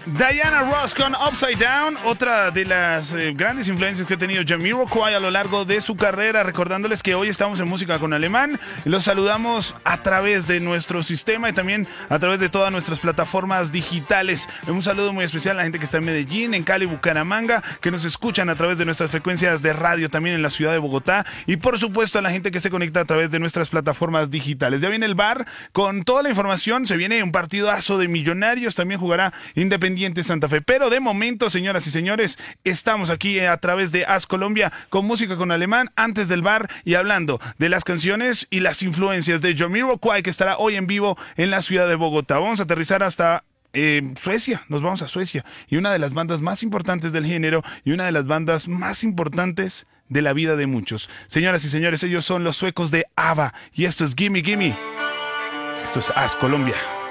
Diana Ross con Upside Down, otra de las grandes influencias que ha tenido Jamiroquai a lo largo de su carrera, recordándoles que hoy estamos en Música con Alemán. Los saludamos a través de nuestro sistema y también a través de todas nuestras plataformas digitales. Un saludo muy especial a la gente que está en Medellín, en Cali, Bucaramanga, que nos escuchan a través de nuestras frecuencias de radio también en la ciudad de Bogotá, y por supuesto a la gente que se conecta a través de nuestras plataformas digitales. Ya viene el bar con toda la información, se viene un partidazo de Millonarios, también jugará Independiente Santa Fe. Pero de momento, señoras y señores, estamos aquí a través de As Colombia con Música con Alemán, antes del bar, y hablando de las canciones y las influencias de Jamiroquai, que estará hoy en vivo en la ciudad de Bogotá. Vamos a aterrizar hasta Suecia, nos vamos a Suecia, y una de las bandas más importantes del género y una de las bandas más importantes de la vida de muchos. Señoras y señores, ellos son los suecos de ABBA, y esto es Gimme Gimme. Esto es As Colombia.